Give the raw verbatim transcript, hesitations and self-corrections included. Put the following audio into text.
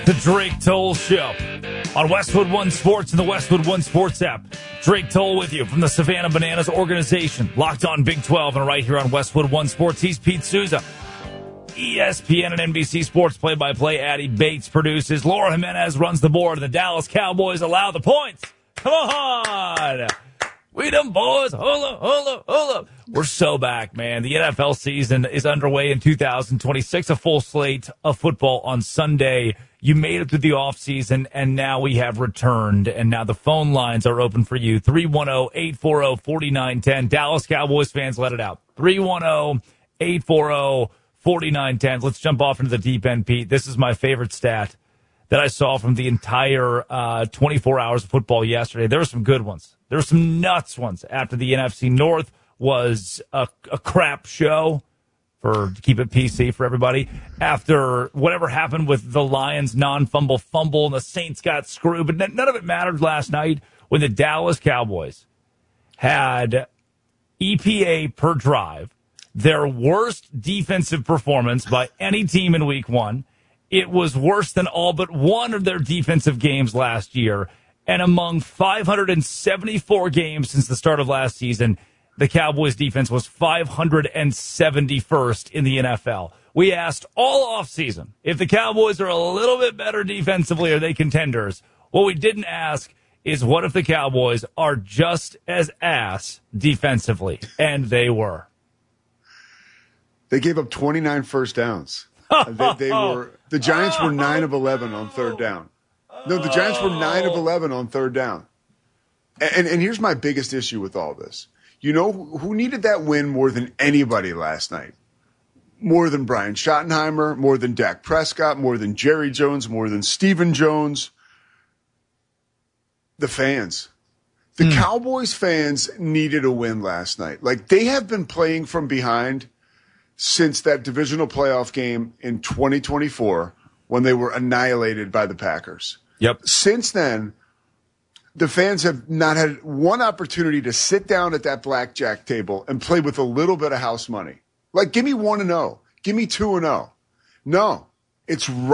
The Drake Toll Show on Westwood One Sports and the Westwood One Sports app. Drake Toll with you from the Savannah Bananas organization. Locked on Big twelve and right here on Westwood One Sports. He's Pete Souza. E S P N and N B C Sports play-by-play. Addie Bates produces. Laura Jimenez runs the board. The Dallas Cowboys allow the points. Come on. We them boys. Hold up, hold up, hold up. We're so back, man. The N F L season is underway in two thousand twenty-six. A full slate of football on Sunday. You made it through the offseason, and now we have returned. And now the phone lines are open for you. three one zero, eight four zero, four nine one zero. Dallas Cowboys fans, let it out. three one zero, eight four zero, four nine one zero. Let's jump off into the deep end, Pete. This is my favorite stat that I saw from the entire uh, twenty-four hours of football yesterday. There were some good ones. There were some nuts ones after the N F C North was a, a crap show, for to keep it P C for everybody. After whatever happened with the Lions' non-fumble fumble and the Saints got screwed, but none of it mattered last night when the Dallas Cowboys had E P A per drive, their worst defensive performance by any team in week one. It was worse than all but one of their defensive games last year. And among five hundred seventy-four games since the start of last season, the Cowboys defense was five hundred seventy-first in the N F L. We asked all offseason if the Cowboys are a little bit better defensively, are they contenders? What we didn't ask is what if the Cowboys are just as ass defensively? And they were. They gave up twenty-nine first downs. they, they were the Giants were nine of eleven on third down. No, the Giants were nine of eleven on third down. And, and here's my biggest issue with all this. You know who needed that win more than anybody last night? More than Brian Schottenheimer, more than Dak Prescott, more than Jerry Jones, more than Stephen Jones. The fans. The mm. Cowboys fans needed a win last night. Like, they have been playing from behind since that divisional playoff game in twenty twenty-four when they were annihilated by the Packers. Yep. Since then, the fans have not had one opportunity to sit down at that blackjack table and play with a little bit of house money. Like, give me one and oh. Give me two and oh. No, it's right.